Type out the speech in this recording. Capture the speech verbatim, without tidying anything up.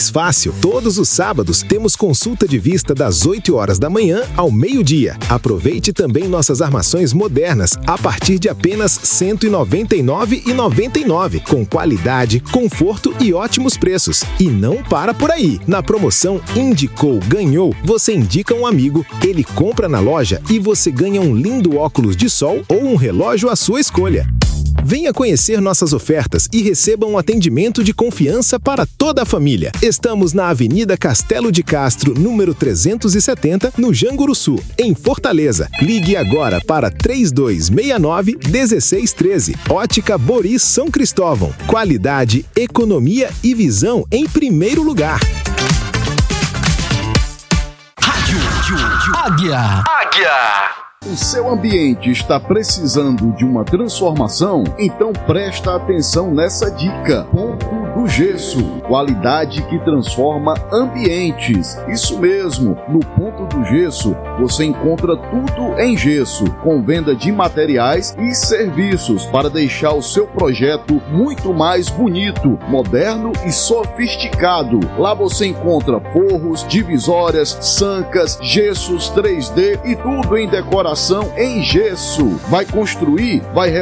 mais fácil. Todos os sábados temos consulta de vista das oito horas da manhã ao meio-dia. Aproveite também nossas armações modernas a partir de apenas cento e noventa e nove reais e noventa e nove centavos, com qualidade, conforto e ótimos preços. E não para por aí. Na promoção Indicou Ganhou, você indica um amigo, ele compra na loja e você ganha um lindo óculos de sol ou um relógio à sua escolha. Venha conhecer nossas ofertas e receba um atendimento de confiança para toda a família. Estamos na Avenida Castelo de Castro, número trezentos e setenta, no Janguruçu, em Fortaleza. Ligue agora para três dois seis nove, um seis um três. Ótica Boris São Cristóvão. Qualidade, economia e visão em primeiro lugar. Rádio Águia. Águia. O seu ambiente está precisando de uma transformação? Então presta atenção nessa dica. Ponto do Gesso. Qualidade que transforma ambientes. Isso mesmo, no Ponto do Gesso você encontra tudo em gesso, com venda de materiais e serviços para deixar o seu projeto muito mais bonito, moderno e sofisticado. Lá você encontra forros, divisórias, sancas, gessos três D e tudo em decoração em gesso. Vai construir? Vai